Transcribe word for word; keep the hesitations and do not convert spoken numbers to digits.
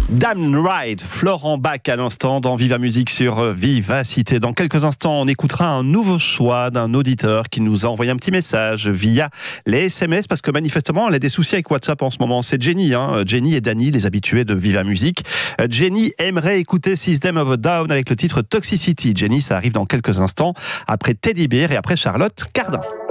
Damn Right, Florent Bach à l'instant dans Viva Musique sur Vivacité. Dans quelques instants, on écoutera un nouveau choix d'un auditeur qui nous a envoyé un petit message via les S M S parce que manifestement, elle a des soucis avec WhatsApp en ce moment. C'est Jenny, hein. Jenny et Dany, les habitués de Viva Musique. Jenny aimerait écouter System of a Down avec le titre Toxicity. Jenny, ça arrive dans quelques instants après Teddy Bear et après Charlotte Cardin.